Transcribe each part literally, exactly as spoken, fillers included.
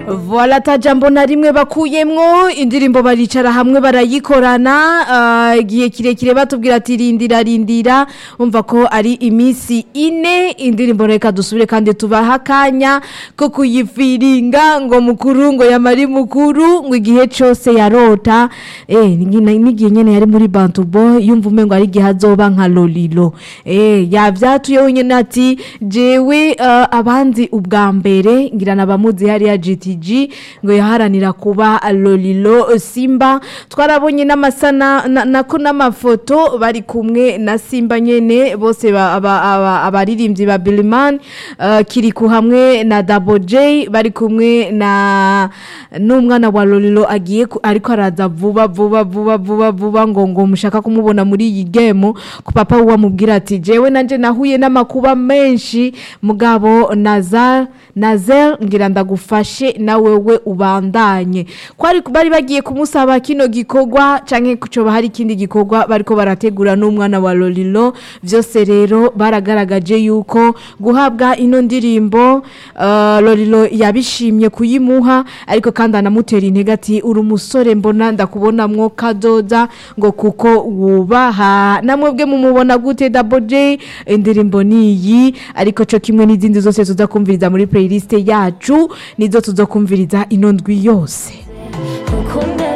Voilà tajambo na rimwe bakuyemwo indirimbo baricara hamwe barayikorana igihe kirekire batubwira ati rindira rindira umva ko ari imisi ine indirimbo reka dusubire kandi tubaha akanya ko kuyifiringa ngo mukuru ngo yamari mukuru ngo igihe cyose yarota eh n'igihe nyene yari muri Bantu Boy yumva umengo ari gihe azoba nka Lolilo eh yavyatuye wenyene ati jewe uh, abanzi ubwa mbere ngira nabamuzi hari ya G T G ngo yaharanira kuba Lolilo Simba twarabonye n'amasana nako na n'amafoto bari kumwe na Simba nyene bose abaririmbyi ba Billyman uh, Kiriku hamwe na Double J bari kumwe na n'umwana wa Lolilo agiye ariko araza vuba vuba vuba vuba vuba ngo ngo mushaka kumubona muri iyi game ku papa uwa mubwira ati jewe nanje nahuye n'amakuba menshi mugabo Nazar Nazel ngira ndagufashe nawe we ubandanye kwari bari bagiye kumusaba kino gikogwa canke kucoba hari ikindi gikogwa bariko barategura n'umwana wa Lolilo vyose rero baragaragaje yuko guhabwa ino ndirimbo uh, Lolilo yabishimye kuyimuha ariko kandi anamutera intege ati uri umusore mbona ndakubonamwo kadoda ngo kuko wubaha namwebwe mumubona gute Double J indirimbo niyi ariko cyo kimwe n'izindi zose tuzakumviriza muri playlist yacu nizo tuzokumviriza ino ndwi yose ukunda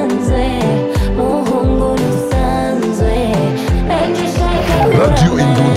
bitasanzwe muhungu rusanzwe Radio Induna